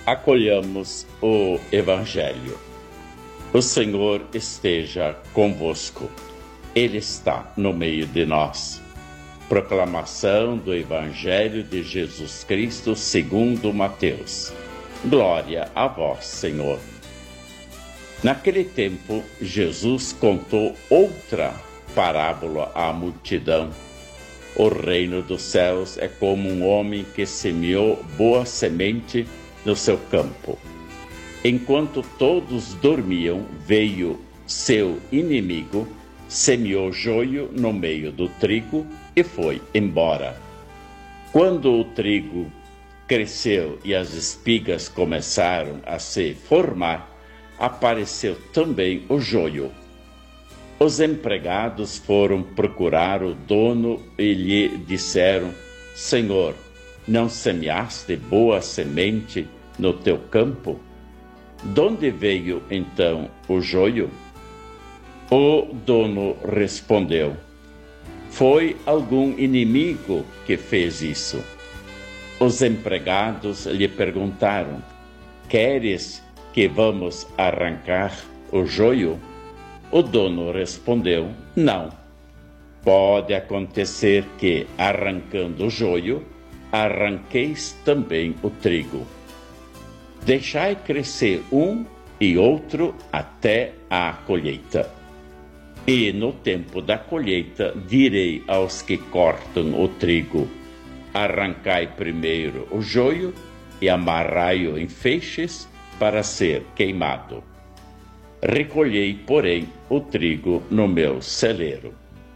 Acolhamos o Evangelho. O Senhor esteja convosco. Ele está no meio de nós. Proclamação do Evangelho de Jesus Cristo segundo Mateus. Glória a vós, Senhor. Naquele tempo, Jesus contou outra parábola à multidão. O reino dos céus é como um homem que semeou boa semente no seu campo. Enquanto todos dormiam, veio seu inimigo, semeou joio no meio do trigo e foi embora. Quando o trigo cresceu e as espigas começaram a se formar, apareceu também o joio. Os empregados foram procurar o dono e lhe disseram: Senhor, não semeaste boa semente no teu campo? De onde veio então o joio? O dono respondeu: Foi algum inimigo que fez isso. Os empregados lhe perguntaram: Queres que vamos arrancar o joio? O dono respondeu: Não. Pode acontecer que, arrancando o joio, arranqueis também o trigo. Deixai crescer um e outro até a colheita. E no tempo da colheita direi aos que cortam o trigo: arrancai primeiro o joio e amarrai-o em feixes para ser queimado. Recolhei, porém, o trigo no meu celeiro.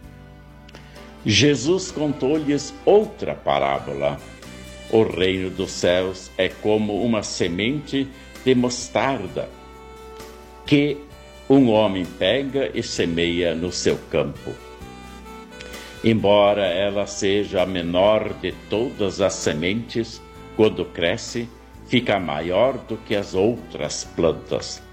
Jesus contou-lhes outra parábola. O reino dos céus é como uma semente de mostarda que um homem pega e semeia no seu campo. Embora ela seja a menor de todas as sementes, quando cresce, fica maior do que as outras plantas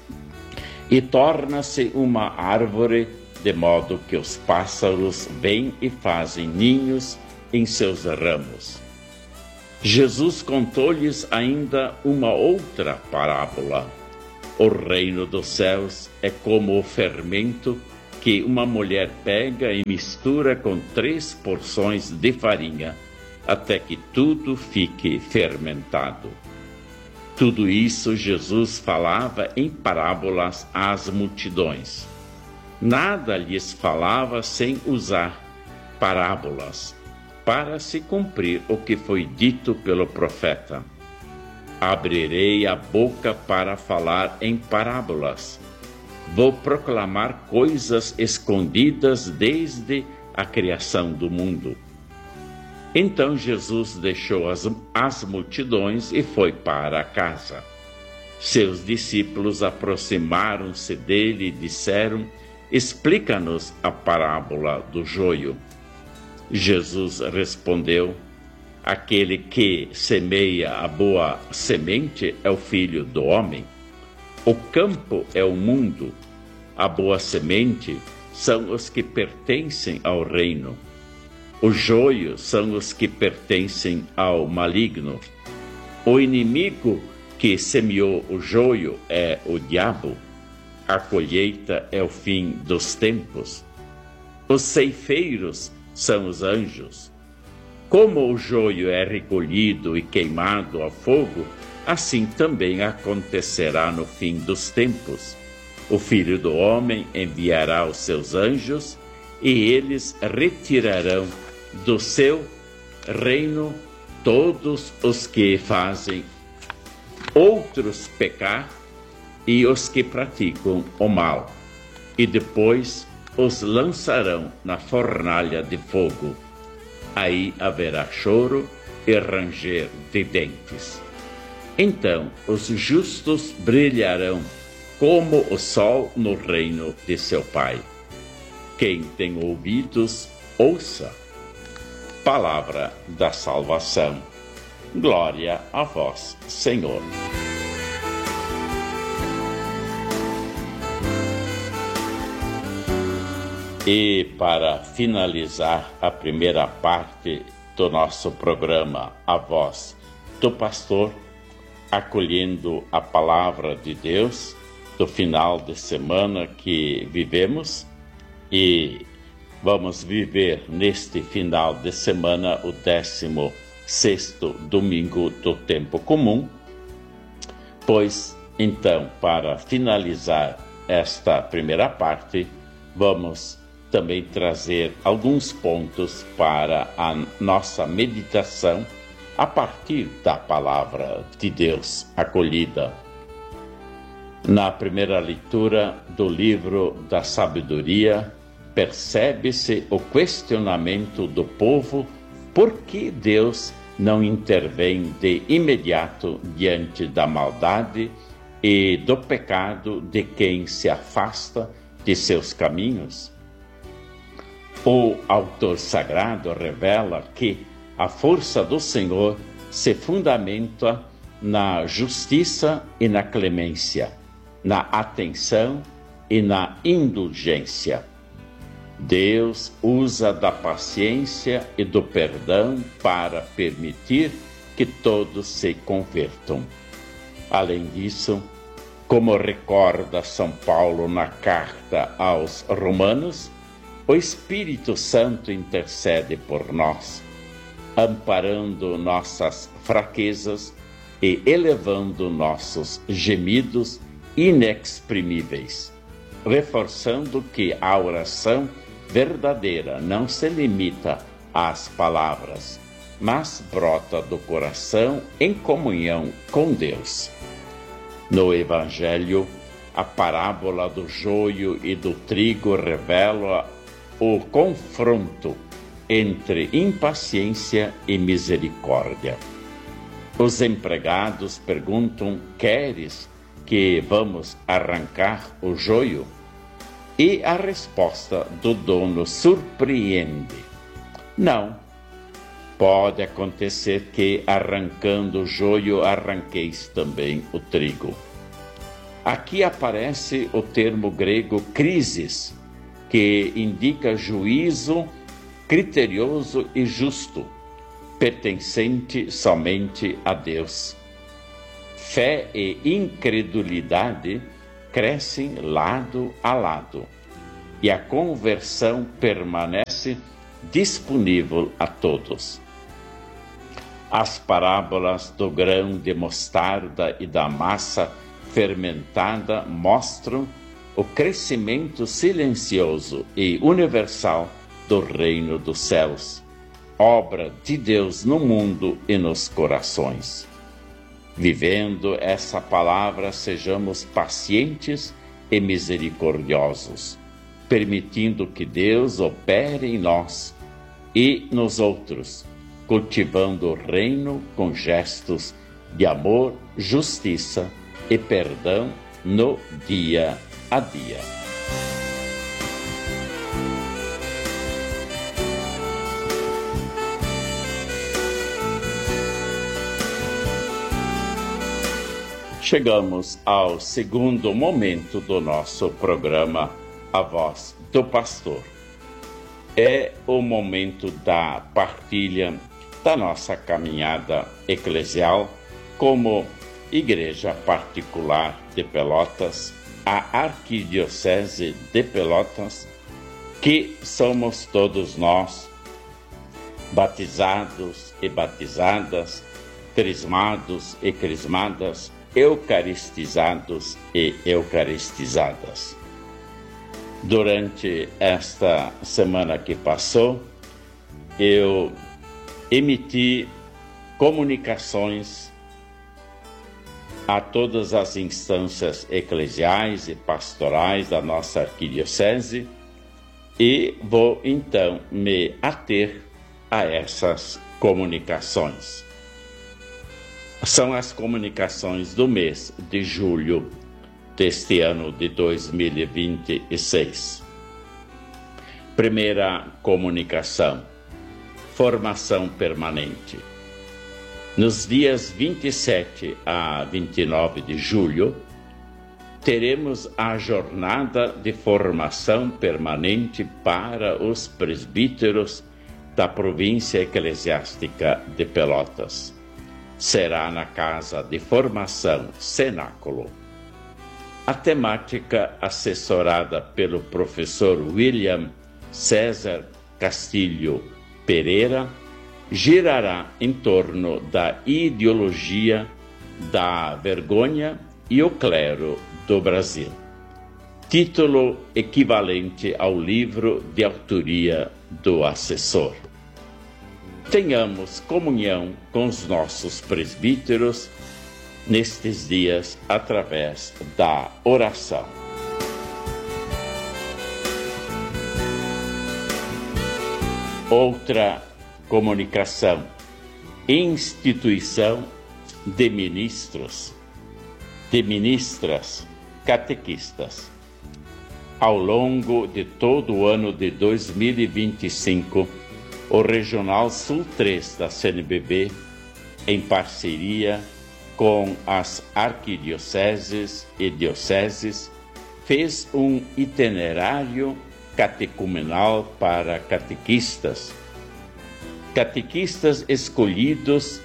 e torna-se uma árvore, de modo que os pássaros vêm e fazem ninhos em seus ramos. Jesus contou-lhes ainda uma outra parábola. O reino dos céus é como o fermento que uma mulher pega e mistura com 3 porções de farinha, até que tudo fique fermentado. Tudo isso Jesus falava em parábolas às multidões. Nada lhes falava sem usar parábolas, para se cumprir o que foi dito pelo profeta: Abrirei a boca para falar em parábolas. Vou proclamar coisas escondidas desde a criação do mundo. Então Jesus deixou as multidões e foi para casa. Seus discípulos aproximaram-se dele e disseram: Explica-nos a parábola do joio. Jesus respondeu: Aquele que semeia a boa semente é o Filho do Homem. O campo é o mundo. A boa semente são os que pertencem ao reino. O joio são os que pertencem ao maligno. O inimigo que semeou o joio é o diabo. A colheita é o fim dos tempos. Os ceifeiros são os anjos. Como o joio é recolhido e queimado ao fogo, assim também acontecerá no fim dos tempos. O Filho do Homem enviará os seus anjos e eles retirarão do seu reino todos os que fazem outros pecar e os que praticam o mal, e depois os lançarão na fornalha de fogo. Aí haverá choro e ranger de dentes. Então os justos brilharão como o sol no reino de seu Pai. Quem tem ouvidos, ouça. Palavra da salvação. Glória a vós, Senhor. E para finalizar a primeira parte do nosso programa A Voz do Pastor, acolhendo a palavra de Deus do final de semana que vivemos, e vamos viver neste final de semana o 16º domingo do tempo comum. Pois, então, para finalizar esta primeira parte, vamos também trazer alguns pontos para a nossa meditação a partir da palavra de Deus acolhida. Na primeira leitura do livro da sabedoria, percebe-se o questionamento do povo por que Deus não intervém de imediato diante da maldade e do pecado de quem se afasta de seus caminhos. O autor sagrado revela que a força do Senhor se fundamenta na justiça e na clemência, na atenção e na indulgência. Deus usa da paciência e do perdão para permitir que todos se convertam. Além disso, como recorda São Paulo na carta aos Romanos, o Espírito Santo intercede por nós, amparando nossas fraquezas e elevando nossos gemidos inexprimíveis, reforçando que a oração verdadeira não se limita às palavras, mas brota do coração em comunhão com Deus. No Evangelho, a parábola do joio e do trigo revela o confronto entre impaciência e misericórdia. Os empregados perguntam: queres que vamos arrancar o joio? E a resposta do dono surpreende: não. Pode acontecer que, arrancando o joio, arranqueis também o trigo. Aqui aparece o termo grego crisis, que indica juízo criterioso e justo, pertencente somente a Deus. Fé e incredulidade crescem lado a lado, e a conversão permanece disponível a todos. As parábolas do grão de mostarda e da massa fermentada mostram o crescimento silencioso e universal do reino dos céus, obra de Deus no mundo e nos corações. Vivendo essa palavra, sejamos pacientes e misericordiosos, permitindo que Deus opere em nós e nos outros, cultivando o reino com gestos de amor, justiça e perdão no dia a dia. Chegamos ao segundo momento do nosso programa, A Voz do Pastor. É o momento da partilha da nossa caminhada eclesial como Igreja Particular de Pelotas, a Arquidiocese de Pelotas, que somos todos nós, batizados e batizadas, crismados e crismadas, eucaristizados e eucaristizadas. Durante esta semana que passou, eu emiti comunicações a todas as instâncias eclesiais e pastorais da nossa arquidiocese e vou então me ater a essas comunicações. São as comunicações do mês de julho deste ano de 2026. Primeira comunicação: formação permanente. Nos dias 27 a 29 de julho, teremos a jornada de formação permanente para os presbíteros da província eclesiástica de Pelotas. será na Casa de Formação Cenáculo. A temática, assessorada pelo professor William César Castilho Pereira, girará em torno da ideologia da vergonha e o clero do Brasil. Título equivalente ao livro de autoria do assessor. Tenhamos comunhão com os nossos presbíteros nestes dias através da oração. Outra comunicação: instituição de ministros, de ministras, catequistas. Ao longo de todo o ano de 2025, o Regional Sul 3 da CNBB, em parceria com as arquidioceses e dioceses, fez um itinerário catecumenal para catequistas. Catequistas escolhidas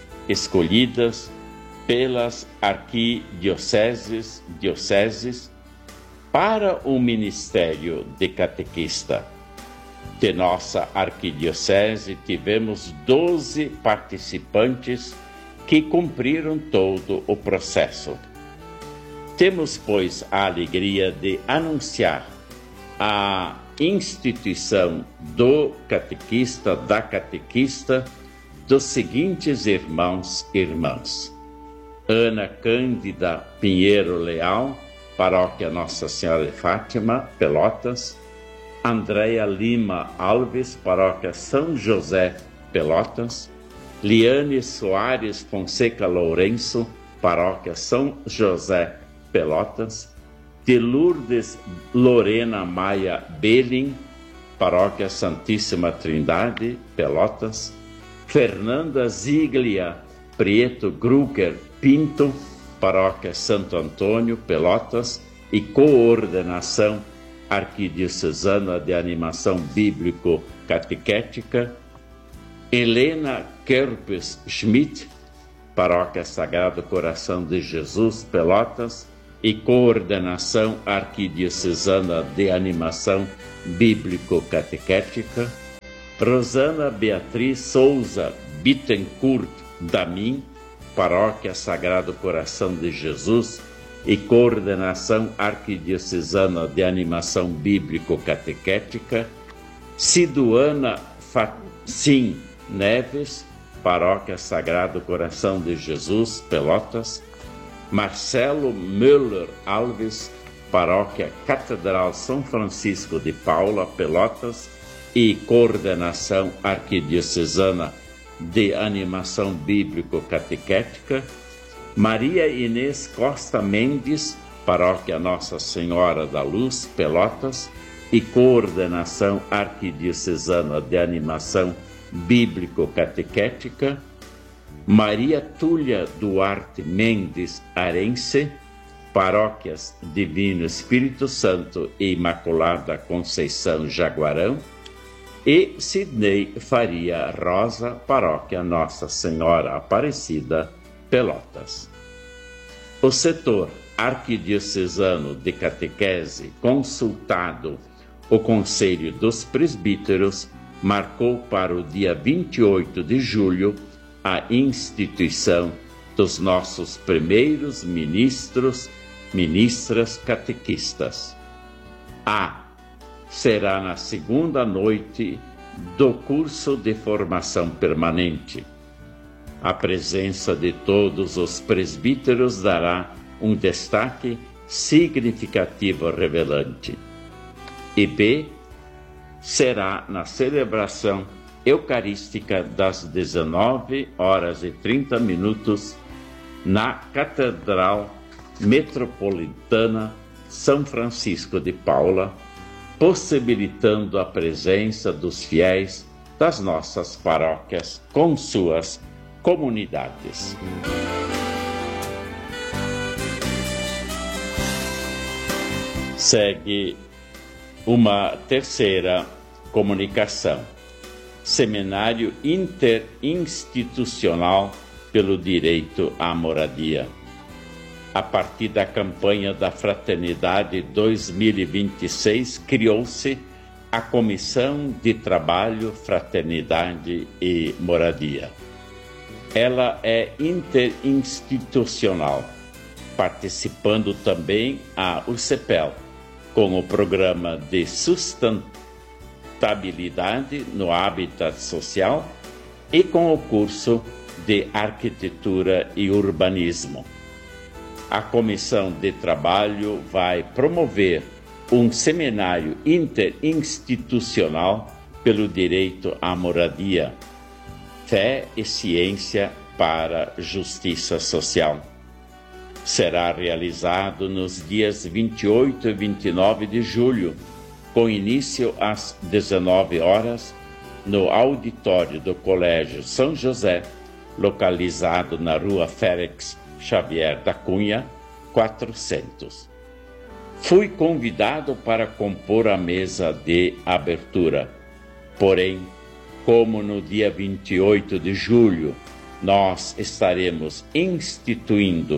pelas arquidioceses, dioceses, para o ministério de catequista. De nossa arquidiocese, tivemos 12 participantes que cumpriram todo o processo. Temos, pois, a alegria de anunciar a instituição do catequista, da catequista, dos seguintes irmãos e irmãs: Ana Cândida Pinheiro Leal, Paróquia Nossa Senhora de Fátima, Pelotas; Andréia Lima Alves, Paróquia São José, Pelotas; Liane Soares Fonseca Lourenço, Paróquia São José, Pelotas; de Lourdes Lorena Maia Belling, Paróquia Santíssima Trindade, Pelotas; Fernanda Ziglia Prieto Gruger Pinto, Paróquia Santo Antônio, Pelotas, e Coordenação Arquidiocesana de Animação Bíblico-Catequética; Helena Kerpes Schmidt, Paróquia Sagrado Coração de Jesus, Pelotas, e Coordenação Arquidiocesana de Animação Bíblico-Catequética; Rosana Beatriz Souza Bittencourt Damin, Paróquia Sagrado Coração de Jesus, e Coordenação Arquidiocesana de Animação Bíblico-Catequética; Ciduana Facim Neves, Paróquia Sagrado Coração de Jesus, Pelotas; Marcelo Müller Alves, Paróquia Catedral São Francisco de Paula, Pelotas, e Coordenação Arquidiocesana de Animação Bíblico-Catequética; Maria Inês Costa Mendes, Paróquia Nossa Senhora da Luz, Pelotas, e Coordenação Arquidiocesana de Animação Bíblico-Catequética; Maria Túlia Duarte Mendes Arense, Paróquias Divino Espírito Santo e Imaculada Conceição Jaguarão, e Sidney Faria Rosa, Paróquia Nossa Senhora Aparecida, Pelotas. O setor arquidiocesano de catequese, consultado o Conselho dos Presbíteros, marcou para o dia 28 de julho a instituição dos nossos primeiros ministras catequistas. Será na segunda noite do curso de formação permanente. A presença de todos os presbíteros dará um destaque significativo revelante. E B, será na celebração eucarística das 19h30 na Catedral Metropolitana São Francisco de Paula, possibilitando a presença dos fiéis das nossas paróquias com suas comunidades. Segue uma terceira comunicação: Seminário Interinstitucional pelo direito à moradia. A partir da campanha da Fraternidade 2026, criou-se a Comissão de Trabalho, Fraternidade e Moradia. Ela é interinstitucional, participando também a UCPEL, com o Programa de Sustentabilidade no Habitat Social e com o curso de Arquitetura e Urbanismo. A Comissão de Trabalho vai promover um seminário interinstitucional pelo direito à moradia, fé e ciência para justiça social. Será realizado nos dias 28 e 29 de julho, com início às 19 horas, no auditório do Colégio São José, localizado na Rua Félix Xavier da Cunha, 400. Fui convidado para compor a mesa de abertura. Porém, como no dia 28 de julho nós estaremos instituindo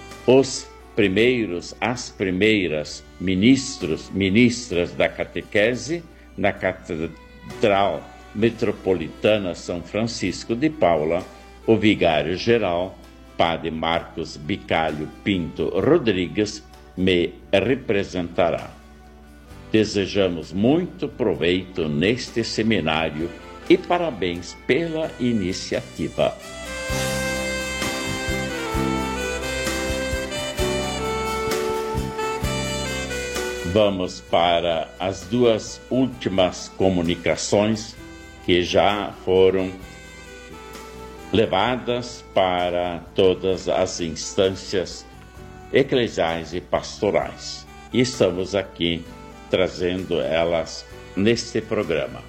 as primeiras ministras da catequese na Catedral Metropolitana São Francisco de Paula, o vigário-geral, Padre Marcos Bicalho Pinto Rodrigues, me representará. Desejamos muito proveito neste seminário e parabéns pela iniciativa. Vamos para as duas últimas comunicações que já foram levadas para todas as instâncias eclesiais e pastorais. E estamos aqui trazendo elas neste programa.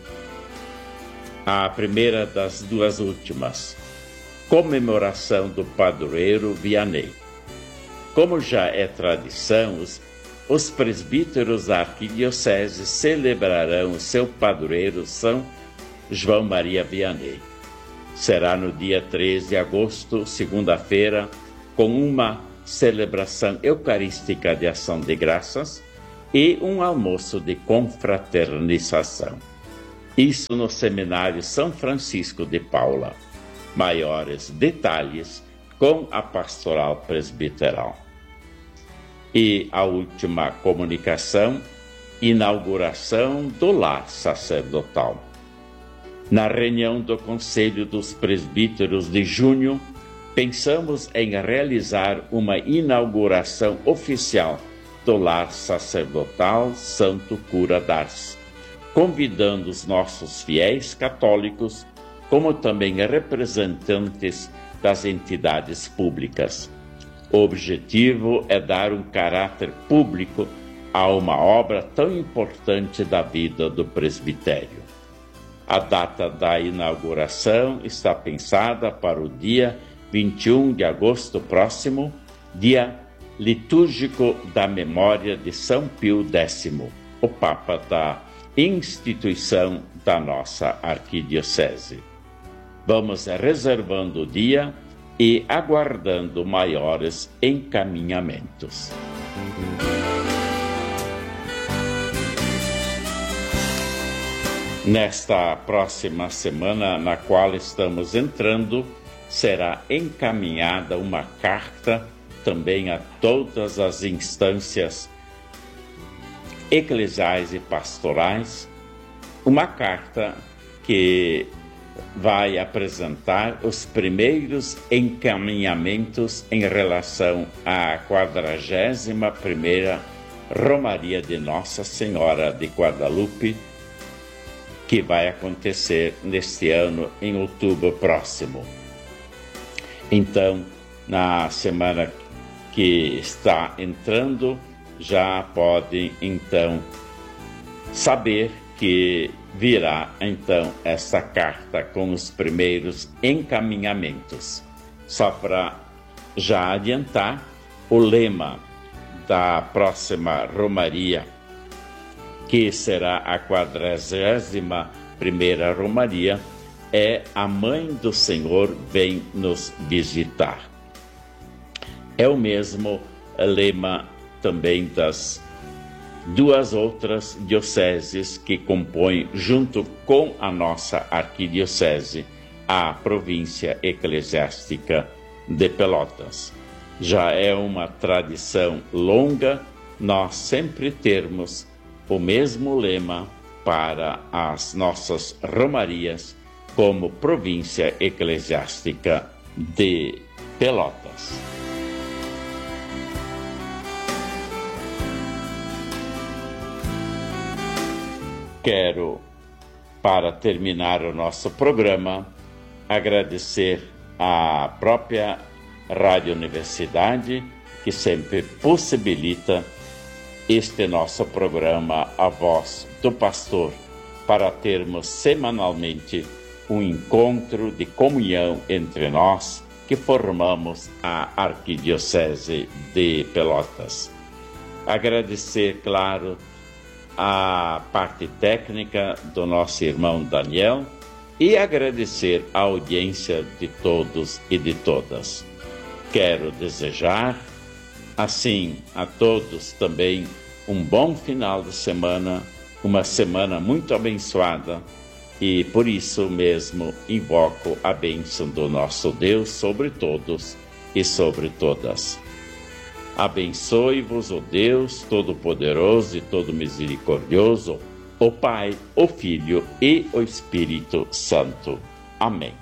A primeira das duas últimas, comemoração do padroeiro Vianney. Como já é tradição, os presbíteros da arquidiocese celebrarão o seu padroeiro São João Maria Vianney. Será no dia 13 de agosto, segunda-feira, com uma celebração eucarística de ação de graças e um almoço de confraternização. Isso no Seminário São Francisco de Paula. Maiores detalhes com a pastoral presbiteral. E a última comunicação, inauguração do lar sacerdotal. Na reunião do Conselho dos Presbíteros de junho, pensamos em realizar uma inauguração oficial do lar sacerdotal Santo Cura d'Ars, convidando os nossos fiéis católicos, como também representantes das entidades públicas. O objetivo é dar um caráter público a uma obra tão importante da vida do presbitério. A data da inauguração está pensada para o dia 21 de agosto próximo, dia litúrgico da memória de São Pio X, o Papa da instituição da nossa arquidiocese. Vamos reservando o dia e aguardando maiores encaminhamentos. Nesta próxima semana, na qual estamos entrando, será encaminhada uma carta também a todas as instâncias eclesiais e pastorais, uma carta que vai apresentar os primeiros encaminhamentos em relação à 41ª Romaria de Nossa Senhora de Guadalupe, que vai acontecer neste ano, em outubro próximo. Então, na semana que está entrando, já podem, então, saber que virá, então, essa carta com os primeiros encaminhamentos. Só para já adiantar, o lema da próxima Romaria, que será a 41ª Romaria, é a Mãe do Senhor vem nos visitar. É o mesmo lema também das duas outras dioceses que compõem, junto com a nossa arquidiocese, a província eclesiástica de Pelotas. Já é uma tradição longa nós sempre termos o mesmo lema para as nossas romarias como província eclesiástica de Pelotas. Quero, para terminar o nosso programa, agradecer à própria Rádio Universidade, que sempre possibilita este nosso programa A Voz do Pastor, para termos semanalmente um encontro de comunhão entre nós que formamos a Arquidiocese de Pelotas. Agradecer, claro, a parte técnica do nosso irmão Daniel e agradecer a audiência de todos e de todas. Quero desejar, assim, a todos também um bom final de semana, uma semana muito abençoada, e por isso mesmo invoco a bênção do nosso Deus sobre todos e sobre todas. Abençoe-vos o Deus Todo-Poderoso e Todo-Misericordioso, o Pai, o Filho e o Espírito Santo. Amém.